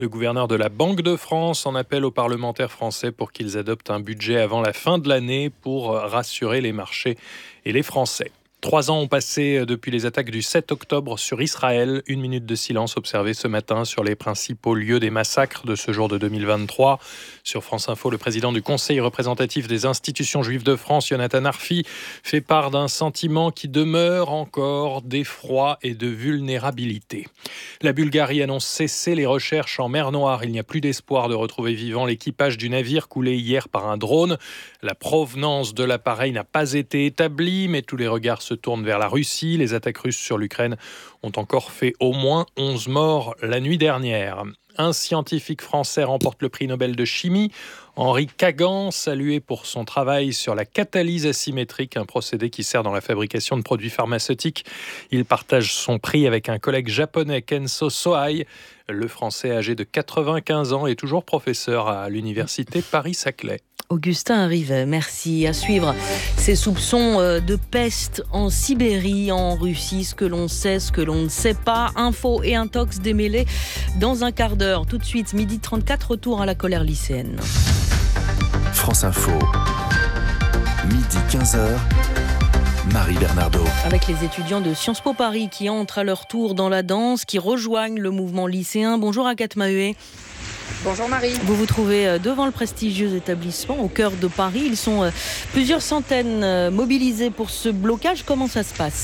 Le gouverneur de la Banque de France en appelle aux parlementaires français pour qu'ils adoptent un budget avant la fin de l'année pour rassurer les marchés et les Français. 3 ans ont passé depuis les attaques du 7 octobre sur Israël. 1 minute de silence observée ce matin sur les principaux lieux des massacres de ce jour de 2023. Sur France Info, le président du Conseil représentatif des institutions juives de France, Yonatan Arfi, fait part d'un sentiment qui demeure encore d'effroi et de vulnérabilité. La Bulgarie annonce cesser les recherches en mer Noire. Il n'y a plus d'espoir de retrouver vivant l'équipage du navire coulé hier par un drone. La provenance de l'appareil n'a pas été établie, mais tous les regards se tournent vers la Russie. Les attaques russes sur l'Ukraine ont encore fait au moins 11 morts la nuit dernière. Un scientifique français remporte le prix Nobel de chimie. Henri Kagan, salué pour son travail sur la catalyse asymétrique, un procédé qui sert dans la fabrication de produits pharmaceutiques. Il partage son prix avec un collègue japonais, Kenso Sohai. Le français âgé de 95 ans est toujours professeur à l'université Paris-Saclay. Augustin Rivet, merci. À suivre ces soupçons de peste en Sibérie, en Russie, ce que l'on sait, ce que l'on ne sait pas. Info et intox démêlés dans un quart d'heure. Tout de suite, 12h34, retour à la colère lycéenne. France Info, 12h15, Marie Bernardo. Avec les étudiants de Sciences Po Paris qui entrent à leur tour dans la danse, qui rejoignent le mouvement lycéen. Bonjour Agathe Maheuet. Bonjour Marie. Vous vous trouvez devant le prestigieux établissement au cœur de Paris. Ils sont plusieurs centaines mobilisés pour ce blocage. Comment ça se passe ?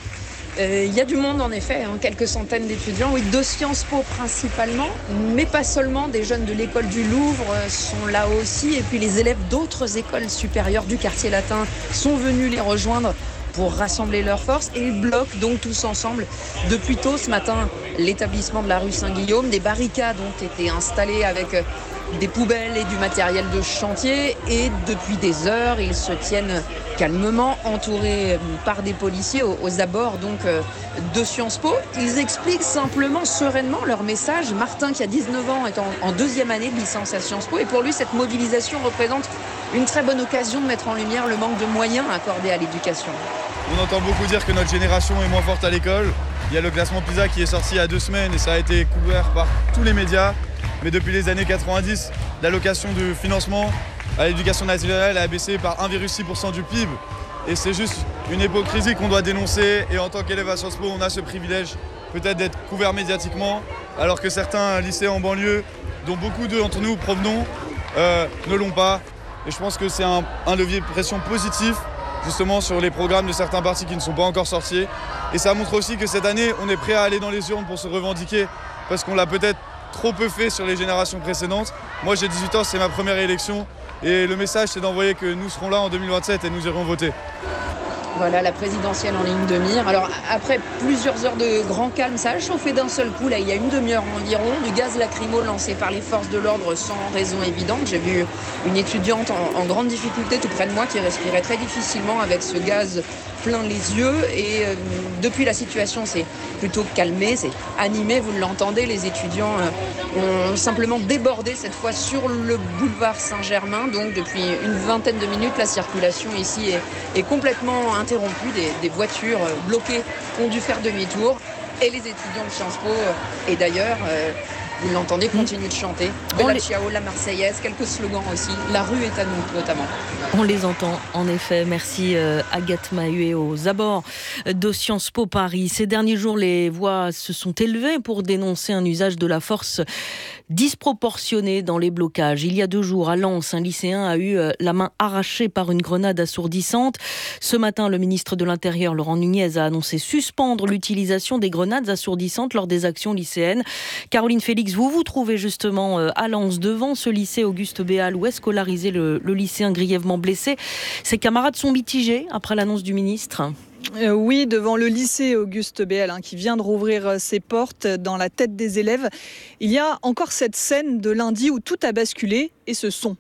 Il y a du monde en effet, quelques centaines d'étudiants, oui, de Sciences Po principalement, mais pas seulement. Des jeunes de l'école du Louvre sont là aussi, et puis les élèves d'autres écoles supérieures du quartier latin sont venus les rejoindre pour rassembler leurs forces, et ils bloquent donc tous ensemble depuis tôt ce matin l'établissement de la rue Saint-Guillaume. Des barricades ont été installées avec des poubelles et du matériel de chantier, et depuis des heures ils se tiennent calmement, entourés par des policiers aux abords donc de Sciences Po. Ils expliquent simplement, sereinement leur message. Martin, qui a 19 ans, est en deuxième année de licence à Sciences Po, et pour lui cette mobilisation représente une très bonne occasion de mettre en lumière le manque de moyens accordés à l'éducation. On entend beaucoup dire que notre génération est moins forte à l'école. Il y a le classement PISA qui est sorti il y a 2 semaines et ça a été couvert par tous les médias. Mais depuis les années 90, l'allocation de financement à l'éducation nationale a baissé par 1,6% du PIB. Et c'est juste une hypocrisie qu'on doit dénoncer. Et en tant qu'élève à Sciences Po, on a ce privilège peut-être d'être couvert médiatiquement, alors que certains lycées en banlieue, dont beaucoup d'entre nous provenons, ne l'ont pas. Et je pense que c'est un levier de pression positif, justement sur les programmes de certains partis qui ne sont pas encore sortis. Et ça montre aussi que cette année, on est prêt à aller dans les urnes pour se revendiquer, parce qu'on l'a peut-être trop peu fait sur les générations précédentes. Moi j'ai 18 ans, c'est ma première élection, et le message c'est d'envoyer que nous serons là en 2027 et nous irons voter. Voilà, la présidentielle en ligne de mire. Alors après plusieurs heures de grand calme, ça a chauffé d'un seul coup, là il y a une demi-heure environ, du gaz lacrymo lancé par les forces de l'ordre sans raison évidente. J'ai vu une étudiante en grande difficulté tout près de moi qui respirait très difficilement avec ce gaz plein les yeux, et depuis la situation s'est plutôt calmée, c'est animé, vous l'entendez. Les étudiants ont simplement débordé cette fois sur le boulevard Saint-Germain, donc depuis une vingtaine de minutes la circulation ici est complètement interrompue. Des voitures bloquées ont dû faire demi-tour, et les étudiants de Sciences Po et d'ailleurs vous l'entendez, continuent de chanter Bella Ciao, la Marseillaise, quelques slogans aussi, la rue est à nous notamment. On les entend en effet. Merci Agathe Maheuet aux abords de Sciences Po Paris. Ces derniers jours, les voix se sont élevées pour dénoncer un usage de la force disproportionné dans les blocages. Il y a 2 jours, à Lens, un lycéen a eu la main arrachée par une grenade assourdissante. Ce matin, le ministre de l'Intérieur, Laurent Nunez, a annoncé suspendre l'utilisation des grenades assourdissantes lors des actions lycéennes. Caroline Félix, vous vous trouvez justement à Lens, devant ce lycée Auguste Béal, où est scolarisé le lycéen grièvement blessé. Ses camarades sont mitigés après l'annonce du ministre. Oui, devant le lycée Auguste Béal, qui vient de rouvrir ses portes dans la tête des élèves. Il y a encore cette scène de lundi où tout a basculé, et ce son.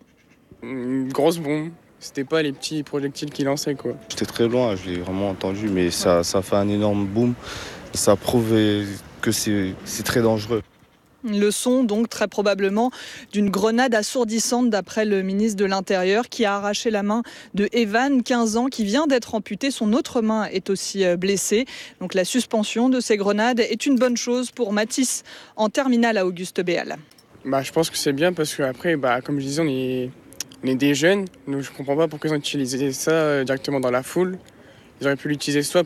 Une grosse bombe. C'était pas les petits projectiles qu'il lançait, quoi. J'étais très loin, je l'ai vraiment entendu, mais ça fait un énorme boom. Ça prouve que c'est très dangereux. Le son, donc, très probablement d'une grenade assourdissante, d'après le ministre de l'Intérieur, qui a arraché la main de Evan, 15 ans, qui vient d'être amputé. Son autre main est aussi blessée. Donc la suspension de ces grenades est une bonne chose pour Mathis, en terminale à Auguste Béal. Je pense que c'est bien parce qu'après, comme je disais, on est des jeunes. Donc je ne comprends pas pourquoi ils ont utilisé ça directement dans la foule. Ils auraient pu l'utiliser soit